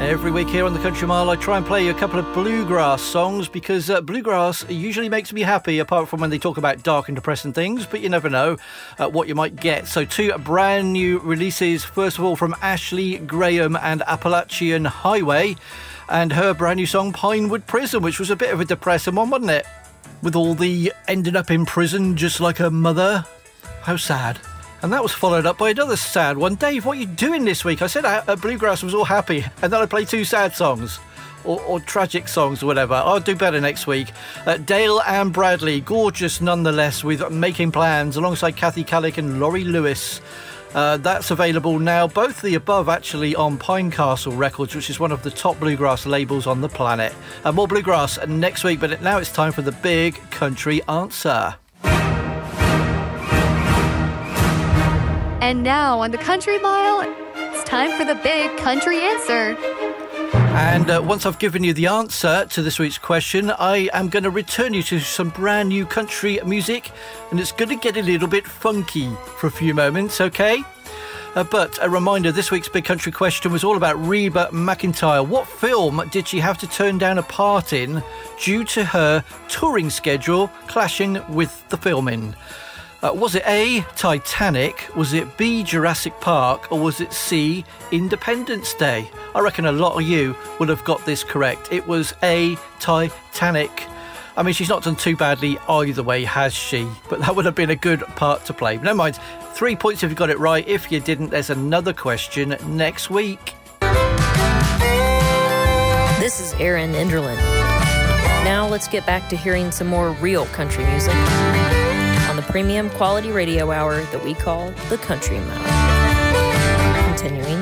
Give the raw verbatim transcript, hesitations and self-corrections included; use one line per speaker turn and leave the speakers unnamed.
Every week here on the Country Mile, I try and play you a couple of bluegrass songs because uh, bluegrass usually makes me happy, apart from when they talk about dark and depressing things, but you never know uh, what you might get. So two brand new releases, first of all from Ashley Graham and Appalachian Highway, and her brand new song Pinewood Prison, which was a bit of a depressing one, wasn't it? With all the ending up in prison just like her mother. How sad. And that was followed up by another sad one. Dave, what are you doing this week? I said uh, Bluegrass was all happy, and then I played two sad songs. Or, or tragic songs or whatever. I'll do better next week. Uh, Dale and Bradley, gorgeous nonetheless, with Making Plans, alongside Kathy Kallick and Laurie Lewis. Uh, that's available now, both the above actually, on Pinecastle Records, which is one of the top bluegrass labels on the planet. Uh, more bluegrass next week, but now it's time for the big country answer.
And now on the Country Mile, it's time for the big country answer.
And uh, once I've given you the answer to this week's question, I am going to return you to some brand new country music, and it's going to get a little bit funky for a few moments, okay? Uh, but a reminder, this week's big country question was all about Reba McEntire. What film did she have to turn down a part in due to her touring schedule clashing with the filming? Uh, was it A, Titanic, was it B, Jurassic Park, or was it C, Independence Day? I reckon a lot of you would have got this correct. It was A, Titanic. I mean, she's not done too badly either way, has she? But that would have been a good part to play. Never mind, three points if you got it right. If you didn't, there's another question next week.
This is Erin Enderlin. Now let's get back to hearing some more real country music on the premium quality radio hour that we call the Country Mile. Continuing